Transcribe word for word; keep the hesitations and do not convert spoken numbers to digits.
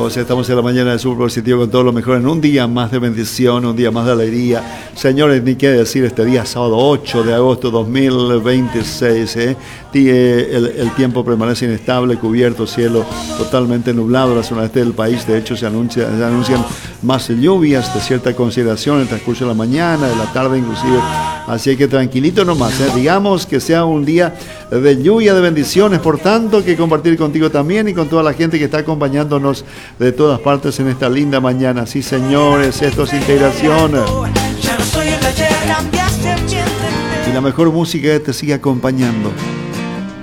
Bienvenidos, estamos en la mañana de Super Positivo con todo lo mejor en un día más de bendición, un día más de alegría. Señores, ni qué decir, este día sábado ocho de agosto dos mil veintiséis, ¿eh? el, el tiempo permanece inestable, cubierto, cielo totalmente nublado en la zona este del país. De hecho, se, anuncia, se anuncian más lluvias de cierta consideración en el transcurso de la mañana, de la tarde inclusive. Así que tranquilito nomás, ¿eh? Digamos que sea un día de lluvia, de bendiciones, por tanto que compartir contigo también y con toda la gente que está acompañándonos de todas partes en esta linda mañana. Sí, señores, esto es integración. Y la mejor música te sigue acompañando.